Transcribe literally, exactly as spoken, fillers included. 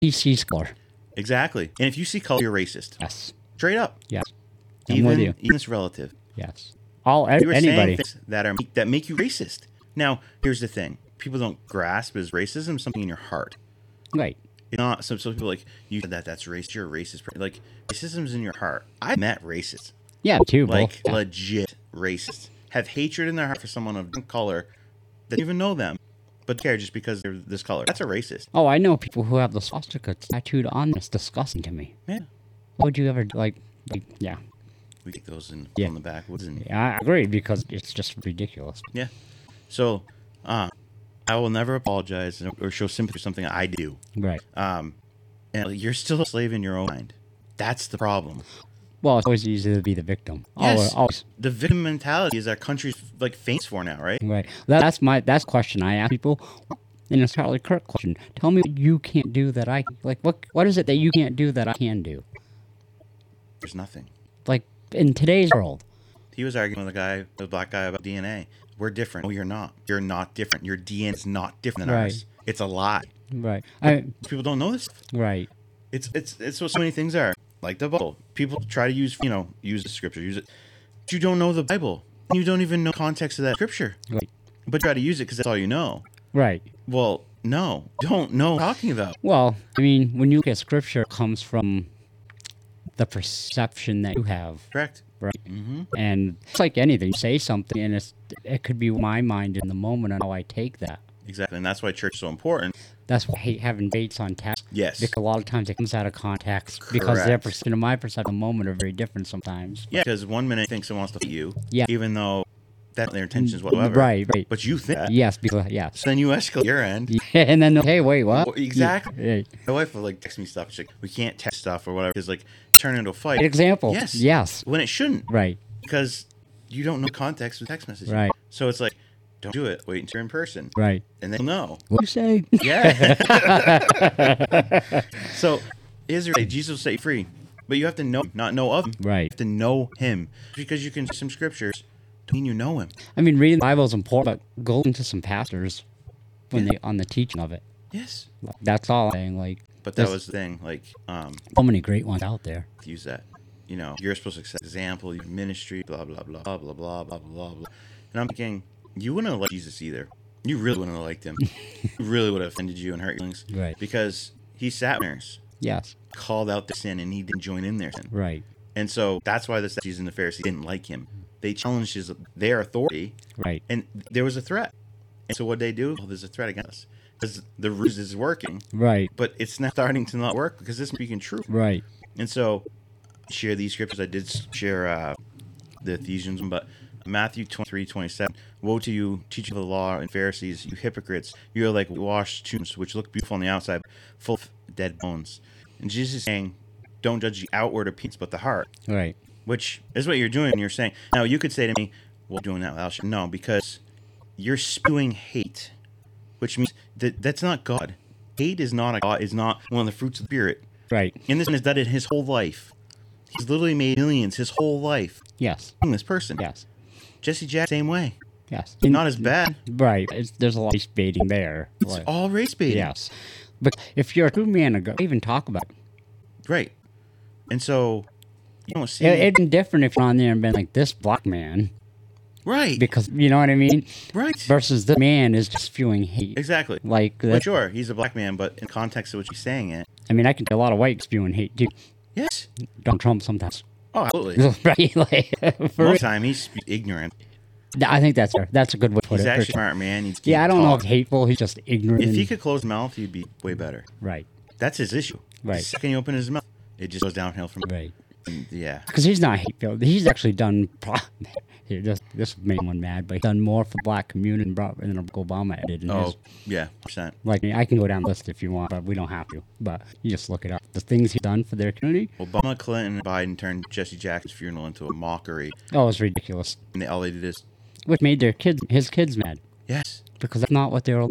He sees color. Exactly. And if you see color, you're racist. Yes. Straight up. Yes. I'm Even, with you. even it's relative. Yes. All You were anybody. saying things that are that make you racist. Now, here's the thing: people don't grasp as racism something in your heart. Right. It's not some some people like you said that that's racist. You're a racist. Like racism's in your heart. I met racists, Yeah, too. Bo. like Yeah. legit racists, have hatred in their heart for someone of different color that don't even know them, but care just because they're this color. That's a racist. Oh, I know people who have the swastika tattooed on. It's disgusting to me. Yeah, What would you ever like? like yeah. we take those in Yeah. on the backwoods and Yeah, I agree because it's just ridiculous. yeah. So, uh, I will never apologize or show sympathy for something I do. Right. Um, and you're still a slave in your own mind. That's the problem. Well, it's always easy to be the victim. Yes. Always. always. The victim mentality is our country's like famous for now, right? Right. That, that's my that's the question I ask people. And it's Charlie Kirk question. Tell me what you can't do that I like. What what is it that you can't do that I can do? There's nothing. Like in today's world. He was arguing with a guy, the black guy, about D N A. We're different. No, you're not. You're not different. Your D N A is not different than Right. ours. It's a lie. Right. I, People don't know this. right. It's it's it's what so many things are. Like the Bible. People try to use you know use the scripture, use it. But you don't know the Bible. You don't even know context of that scripture. Right. But try to use it because that's all you know. Right. Well, no, don't know what I'm talking about. Well, I mean, when you look at scripture, it comes from the perception that you have, Correct. right? Mm-hmm. And it's like anything. You say something, and it's it could be my mind in the moment and how I take that. Exactly, and that's why church is so important. That's why I hate having debates on text. Yes. Because a lot of times it comes out of context. Because their Correct. perception and my perception of the moment are very different sometimes. Yeah, because one minute you think someone wants to fight you, Yeah. even though that's not their intentions whatsoever. Right, right. But you think that. Yes, because, yes. So then you escalate your end. And then, hey, wait, what? Well, exactly. Yeah. My wife will like text me stuff. She's like, we can't text stuff or whatever. It's like, turn into a fight. An example. Yes. Yes. When it shouldn't. Right, Because you don't know context with text messages. right, So it's like, don't do it. Wait until you're in person. right. And they'll know. What do you say? Yeah. So, Israel, Jesus will set you free. But you have to know, not know of him. You Right. have to know him. Because you can see some scriptures, don't mean you know him. I mean, reading the Bible is important, but go into some pastors when they on the teaching of it. Yes. That's all I'm saying. Like, But that There's- was the thing. Like, um, so many great ones out there. use that. You know, you're supposed to set example, your ministry, blah, blah, blah, blah, blah, blah, blah, blah, blah. And I'm thinking, you wouldn't have liked Jesus either. You really wouldn't have liked him. He really would have offended you and hurt your feelings. Right. Because he sat there, Yes. called out their sin, and he didn't join in their sin. Right. And so that's why the Sadducees and the Pharisees didn't like him. They challenged his their authority, Right. and there was a threat. And so what they do? Well, there's a threat against us. Because the ruse is working, Right. but it's not starting to not work because it's speaking truth. Right. And so, share these scriptures. I did share uh, the Ephesians, but Matthew twenty-three, twenty-seven. Woe to you, teachers of the law and Pharisees, you hypocrites! You are like washed tombs, which look beautiful on the outside, full of dead bones. And Jesus is saying, don't judge the outward appearance, but the heart. Right. Which is what you're doing. You're saying, now you could say to me, well, doing that without shame. No, because you're spewing hate, which means that that's not God. Hate is not a God, is not one of the fruits of the Spirit. Right. And this man has done it his whole life. He's literally made millions his whole life. Yes. Being this person. Yes. Jesse Jack, same way. Yes. Not as bad. Right. It's, there's a lot of baiting there. It's Like, all race baiting. yes. But if you're a true man, ago, even talk about it. Right. And so, you don't see. it. It'd been different if you're on there and been like this black man, right. because you know what I mean. Right. Versus the man is just spewing hate. Exactly. Like Well, that, sure, he's a black man, but in context of what he's saying it. I mean, I can see a lot of white spewing hate too. Yes. Donald Trump sometimes. Oh, absolutely. Right. Like, for Most real. of the time, he's ignorant. I think that's fair. That's a good way to put He's it. actually a for- smart man. He's Yeah, I don't know if talk. hateful. He's just ignorant. If he and- could close his mouth, he'd be way better. right. That's his issue. Right. The second he opens his mouth, it just goes downhill from Right. and yeah. Because he's not hateful. He's actually done. Pro- Here, this this made one mad, but he's done more for the black community than Barack than Obama did. In Oh, his, yeah, percent. like I can go down the list if you want, but we don't have to. But you just look it up. The things he's done for their community. Obama, Clinton, and Biden turned Jesse Jackson's funeral into a mockery, Oh, it's ridiculous. and they, all they did is Which made their kids, his kids, mad yes. because that's not what they're